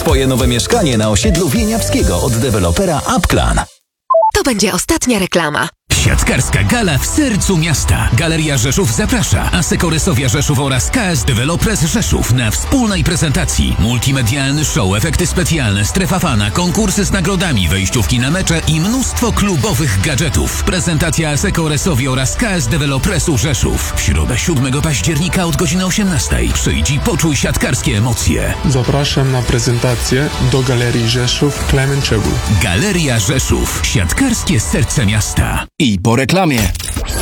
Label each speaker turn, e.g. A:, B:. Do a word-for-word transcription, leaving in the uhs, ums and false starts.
A: Twoje nowe mieszkanie na osiedlu Wieniawskiego od dewelopera Applan.
B: To będzie ostatnia reklama.
C: Siatkarska gala w sercu miasta. Galeria Rzeszów zaprasza. Asseco Resovia Rzeszów oraz K S Developers Rzeszów na wspólnej prezentacji. Multimedialny show, efekty specjalne, strefa fana, konkursy z nagrodami, wejściówki na mecze i mnóstwo klubowych gadżetów. Prezentacja Asseco Resovia oraz K S Developersu Rzeszów. W środę siódmego października od godziny osiemnastej. Przyjdź i poczuj siatkarskie emocje.
D: Zapraszam na prezentację do Galerii Rzeszów Klemenczewój.
C: Galeria Rzeszów. Siatkarskie serce miasta.
E: I po reklamie.